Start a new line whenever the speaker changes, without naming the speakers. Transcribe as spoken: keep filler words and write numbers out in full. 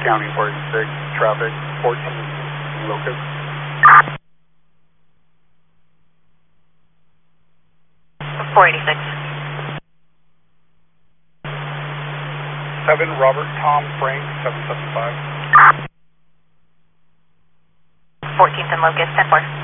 County forty-six, traffic fourteen, Locust.
four eighty-six.
seven Robert Tom Frank, seven seven five.
fourteenth and Locust, ten four.